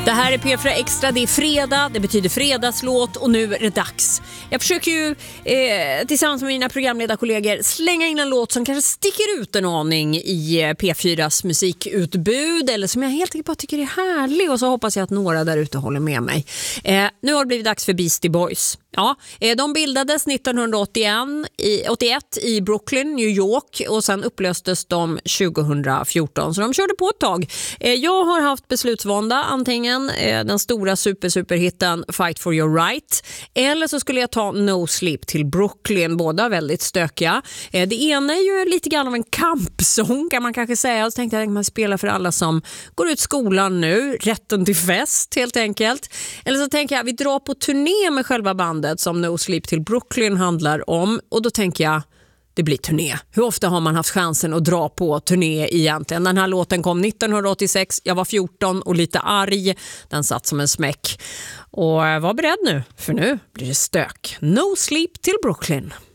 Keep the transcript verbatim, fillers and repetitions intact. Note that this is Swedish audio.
Det här är P fyra Extra, det är fredag, det betyder fredagslåt och nu är det dags. Jag försöker ju eh, tillsammans med mina programledarkollegor slänga in en låt som kanske sticker ut en aning i P fyras musikutbud eller som jag helt enkelt bara tycker är härlig, och så hoppas jag att några där ute håller med mig. Eh, nu har det blivit dags för Beastie Boys. Ja, eh, de bildades nittonhundraåttioett i Brooklyn, New York, och sen upplöstes de tjugohundrafjorton, så de körde på ett tag. Eh, jag har haft beslutsvånda, antingen eh, den stora super superhitten Fight for your right, eller så skulle jag ta No Sleep till Brooklyn, båda väldigt stökiga. Eh, det ena är ju lite grann av en kampsång kan man kanske säga, och så tänkte jag att man spelar för alla som går ut skolan nu, rätten till fest helt enkelt. Eller så tänker jag vi drar på turné med själva bandet som No Sleep till Brooklyn handlar om, och då tänker jag det blir turné. Hur ofta har man haft chansen att dra på turné egentligen? Den här låten kom nittonhundraåttiosex, jag var fjorton och lite arg. Den satt som en smäck. Och var beredd nu, för nu blir det stök. No Sleep till Brooklyn.